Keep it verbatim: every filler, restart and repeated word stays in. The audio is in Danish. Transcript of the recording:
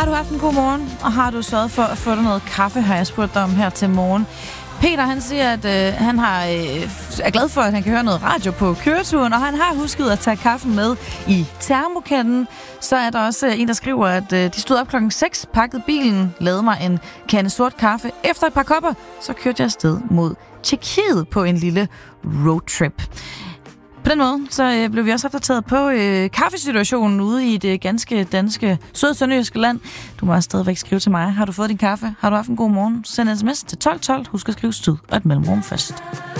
Har du haft en god morgen, og har du sørget for at få dig noget kaffe, har jeg spurgt dig om her til morgen. Peter, han siger, at øh, han har, øh, er glad for, at han kan høre noget radio på køreturen, og han har husket at tage kaffen med i termokanden. Så er der også øh, en, der skriver, at øh, de stod op klokken seks, pakkede bilen, lavede mig en kande sort kaffe. Efter et par kopper, så kørte jeg afsted mod Tjekkiet på en lille roadtrip. På den måde, så øh, blev vi også opdateret på øh, kaffesituationen ude i det ganske danske søde sønderjyske land. Du må også stadigvæk skrive til mig. Har du fået din kaffe? Har du haft en god morgen? Send en sms til tolv tolv. Husk at skrive stød og et mellemrum først.